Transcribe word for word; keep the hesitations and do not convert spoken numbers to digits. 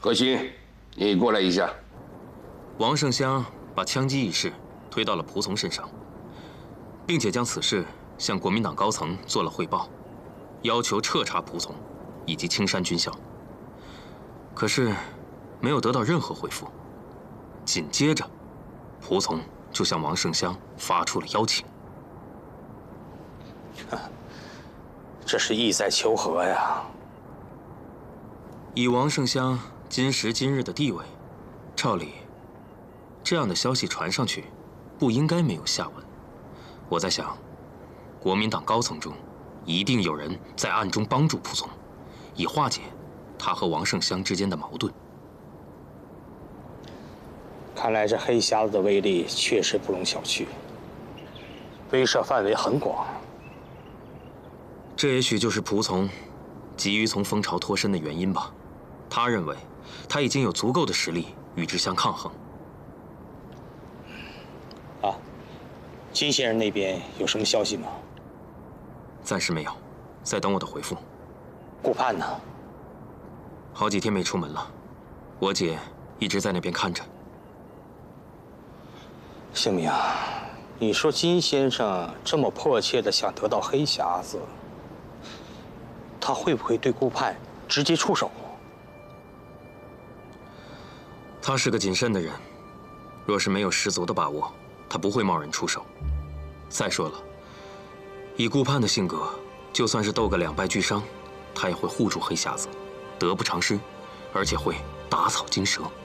何心，你过来一下。 王胜香把枪击一事推到了仆从身上，并且将此事向国民党高层做了汇报，要求彻查仆从以及青山军校。可是，没有得到任何回复。紧接着，仆从就向王胜香发出了邀请。 这是意在求和呀。 以王胜香今时今日的地位，照理，这样的消息传上去，不应该没有下文。我在想，国民党高层中，一定有人在暗中帮助仆从，以化解他和王胜香之间的矛盾。 看来这黑匣子的威力确实不容小觑，威慑范围很广。 这也许就是仆从急于从蜂巢脱身的原因吧。他认为他已经有足够的实力与之相抗衡。 啊，金先生那边有什么消息吗？ 暂时没有，在等我的回复。 顾盼呢？ 好几天没出门了，我姐一直在那边看着。 姓名，你说金先生这么迫切的想得到黑匣子，他会不会对顾盼直接出手？ 他是个谨慎的人，若是没有十足的把握，他不会贸然出手。再说了，以顾盼的性格，就算是斗个两败俱伤，他也会护住黑匣子，得不偿失，而且会打草惊蛇。